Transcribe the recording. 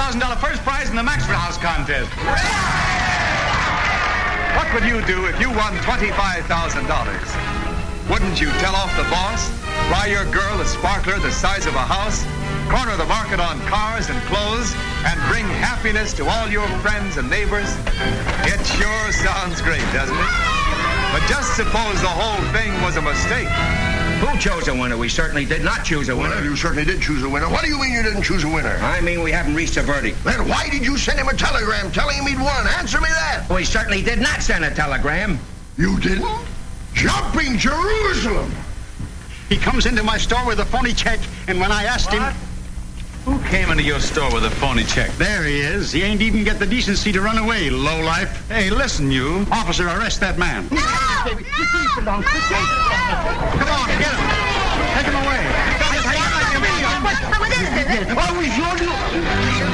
$25,000 first prize in the Maxford House contest. What would you do if you won $25,000? Wouldn't you tell off the boss, buy your girl a sparkler the size of a house, corner the market on cars and clothes, and bring happiness to all your friends and neighbors? It sure sounds great, doesn't it? But just suppose the whole thing was a mistake. Who chose a winner? We certainly did not choose a winner. Well, you certainly did choose a winner. What do you mean you didn't choose a winner? I mean we haven't reached a verdict. Then why did you send him a telegram telling him he'd won? Answer me that. We certainly did not send a telegram. You didn't? Jumping Jerusalem! He comes into my store with a phony check, and when I asked him... Who came into your store with a phony check? There he is. He ain't even get the decency to run away, lowlife. Hey, listen, you. Officer, arrest that man. No! Come on, get him. Take him away. What is